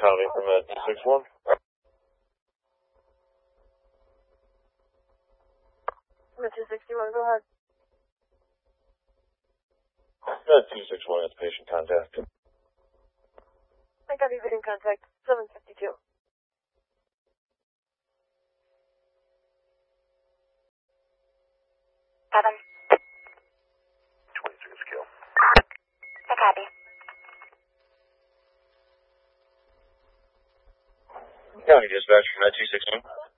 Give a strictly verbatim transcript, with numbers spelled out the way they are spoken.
copy from uh, two six one. two sixty-one, go ahead. Uh, two six one, that's patient contact. I copy patient contact, seven fifty-two. Seven. twenty-six kill. I copy. County dispatch from two six one.